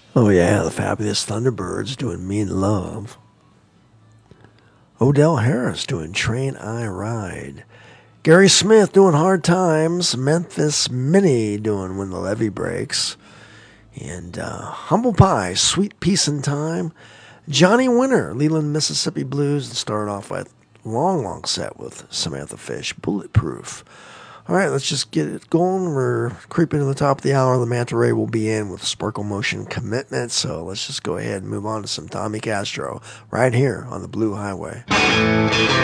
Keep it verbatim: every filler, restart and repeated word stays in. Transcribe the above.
Oh yeah, the Fabulous Thunderbirds doing Mean Love. Odell Harris doing Train I Ride. Gary Smith doing Hard Times. Memphis Minnie doing When the Levee Breaks. And uh, Humble Pie, Sweet Peace and Time. Johnny Winter, Leland, Mississippi Blues. And started off with a long, long set with Samantha Fish, Bulletproof. All right, let's just get it going. We're creeping to the top of the hour. The Manta Ray will be in with Sparkle Motion Commitment. So let's just go ahead and move on to some Tommy Castro right here on the Blue Highway.